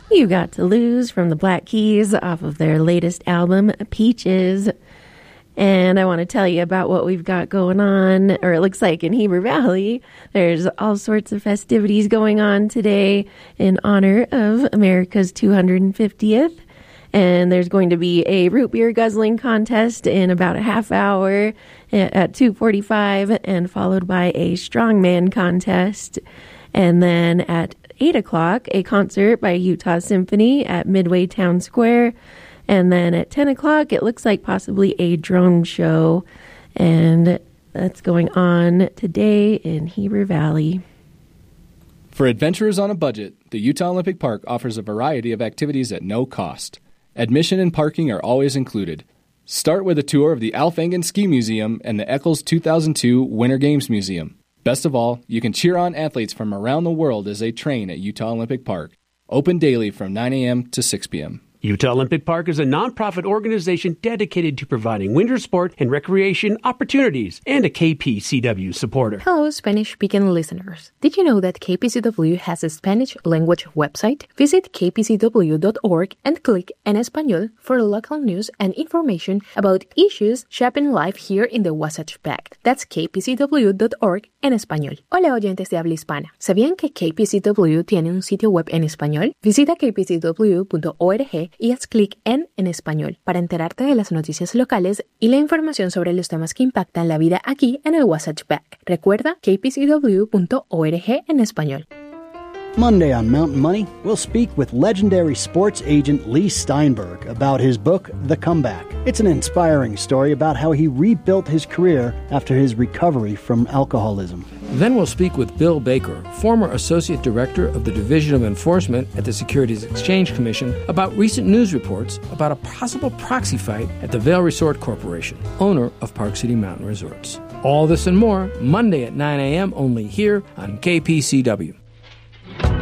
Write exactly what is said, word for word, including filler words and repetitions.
You Got to Lose from the Black Keys off of their latest album, Peaches. And I want to tell you about what we've got going on, or it looks like in Heber Valley. There's all sorts of festivities going on today in honor of America's two hundred fiftieth. And there's going to be a root beer guzzling contest in about a half hour at two forty-five, and followed by a strongman contest. And then at eight o'clock, a concert by Utah Symphony at Midway Town Square. And then at ten o'clock, it looks like possibly a drone show. And that's going on today in Heber Valley. For adventurers on a budget, the Utah Olympic Park offers a variety of activities at no cost. Admission and parking are always included. Start with a tour of the Alf Engen Ski Museum and the Eccles two thousand two Winter Games Museum. Best of all, you can cheer on athletes from around the world as they train at Utah Olympic Park. Open daily from nine a.m. to six p.m. Utah Olympic Park is a nonprofit organization dedicated to providing winter sport and recreation opportunities and a K P C W supporter. Hello, Spanish-speaking listeners. Did you know that K P C W has a Spanish language website? Visit k p c w dot org and click En Español for local news and information about issues shaping life here in the Wasatch Pact. That's k p c w dot org en español. Hola, oyentes de habla hispana. ¿Sabían que K P C W tiene un sitio web en español? Visita k p c w punto org y haz clic en En Español para enterarte de las noticias locales y la información sobre los temas que impactan la vida aquí en el Wasatch Pact. Recuerda k p c w punto org en español. Monday on Mountain Money, we'll speak with legendary sports agent Lee Steinberg about his book, The Comeback. It's an inspiring story about how he rebuilt his career after his recovery from alcoholism. Then we'll speak with Bill Baker, former Associate Director of the Division of Enforcement at the Securities Exchange Commission, about recent news reports about a possible proxy fight at the Vail Resort Corporation, owner of Park City Mountain Resorts. All this and more, Monday at nine a.m. only here on K P C W.